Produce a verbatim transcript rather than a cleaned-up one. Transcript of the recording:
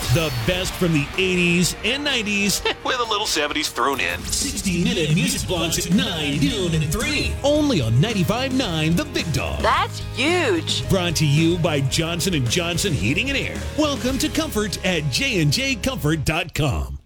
The best from the eighties and nineties with a little seventies thrown in. sixty-minute music blocks at nine, noon, and three. Only on ninety-five point nine The Big Dog. That's huge. Brought to you by Johnson and Johnson Heating and Air. Welcome to Comfort at j and j comfort dot com.